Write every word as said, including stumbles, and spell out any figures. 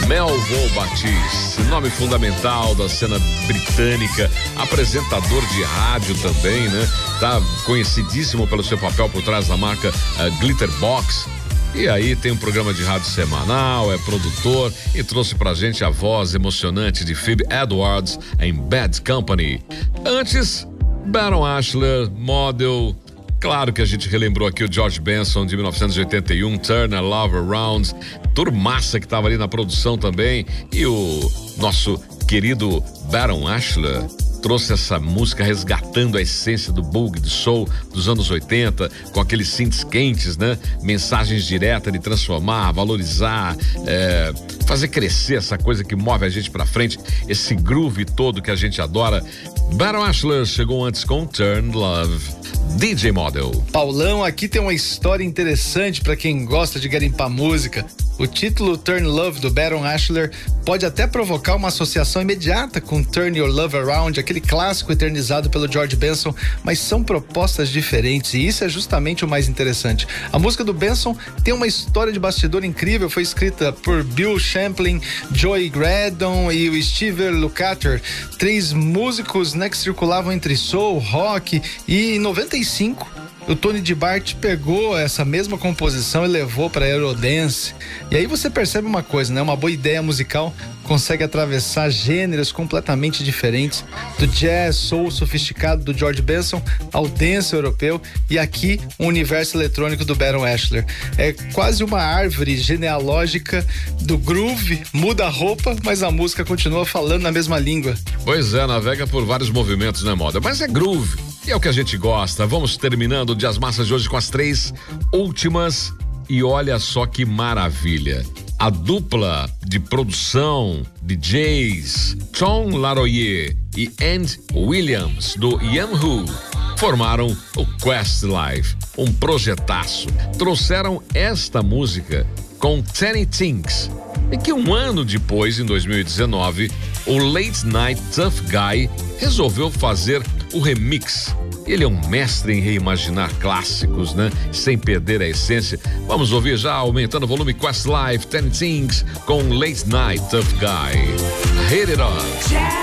Melville Baptiste, nome fundamental da cena britânica, apresentador de rádio também, né? Tá conhecidíssimo pelo seu papel por trás da marca uh, Glitterbox. E aí tem um programa de rádio semanal, é produtor e trouxe pra gente a voz emocionante de Phoebe Edwards em Bad Company. Antes, Baron Ashler, Model. Claro que a gente relembrou aqui o George Benson de mil novecentos e oitenta e um, Turn a Love Around, turmaça que tava ali na produção também, e o nosso querido Baron Ashler trouxe essa música resgatando a essência do boogie, do soul dos anos oitenta, com aqueles synths quentes, né? Mensagens diretas de transformar, valorizar, é, fazer crescer essa coisa que move a gente pra frente, esse groove todo que a gente adora. Baron Ashler chegou antes com Turn Love. D J Model. Paulão, aqui tem uma história interessante para quem gosta de garimpar música. O título Turn Love do Baron Ashler pode até provocar uma associação imediata com Turn Your Love Around, aquele clássico eternizado pelo George Benson, mas são propostas diferentes e isso é justamente o mais interessante. A música do Benson tem uma história de bastidor incrível, foi escrita por Bill Champlin, Joey Graydon e o Steve Lukather, três músicos, né, que circulavam entre soul, rock, e em noventa e cinco o Tony DeBart pegou essa mesma composição e levou para Eurodance. E aí você percebe uma coisa, né? Uma boa ideia musical consegue atravessar gêneros completamente diferentes, do jazz, soul sofisticado do George Benson ao dance europeu, e aqui o universo eletrônico do Baron Ashler. É quase uma árvore genealógica do groove, muda a roupa, mas a música continua falando na mesma língua. Pois é, navega por vários movimentos, né, moda? Mas é groove. E é o que a gente gosta. Vamos terminando o Dias Massas de hoje com as três últimas. E olha só que maravilha. A dupla de produção, D Js, Tom Laroyer e Andy Williams, do Yamhoo, formaram o Questlove, um projetaço. Trouxeram esta música com Tiny Things. E que um ano depois, em dois mil e dezenove, o Late Night Tough Guy resolveu fazer o remix. Ele é um mestre em reimaginar clássicos, né? Sem perder a essência. Vamos ouvir já, aumentando o volume, Questlove, Tiny Things, com Late Night Tough Guy. Hit it up!